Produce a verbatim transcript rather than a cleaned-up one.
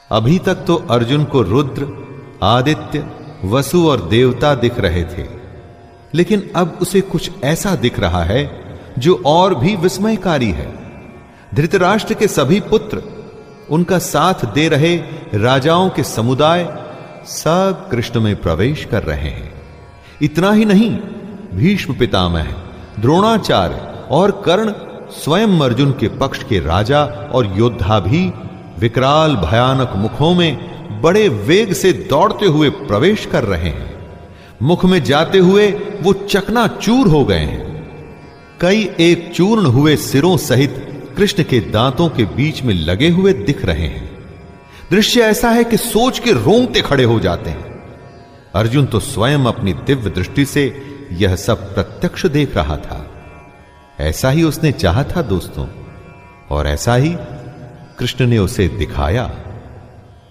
अभी तक तो अर्जुन को रुद्र, आदित्य, वसु और देवता दिख रहे थे, लेकिन अब उसे कुछ ऐसा दिख रहा है जो और भी विस्मयकारी है। धृतराष्ट्र के सभी पुत्र, उनका साथ दे रहे राजाओं के समुदाय सब कृष्ण में प्रवेश कर रहे हैं। इतना ही नहीं, भीष्म पितामह, द्रोणाचार्य और कर्ण स्वयं अर्जुन के पक्ष के राजा और योद्धा भी विकराल भयानक मुखों में बड़े वेग से दौड़ते हुए प्रवेश कर रहे हैं। मुख में जाते हुए वो चकनाचूर हो गए हैं। कई एक चूर्ण हुए सिरों सहित कृष्ण के दांतों के बीच में लगे हुए दिख रहे हैं। दृश्य ऐसा है कि सोच के रोंगटे खड़े हो जाते हैं। अर्जुन तो स्वयं अपनी दिव्य दृष्टि से यह सब प्रत्यक्ष देख रहा था। ऐसा ही उसने चाहा था दोस्तों, और ऐसा ही कृष्ण ने उसे दिखाया।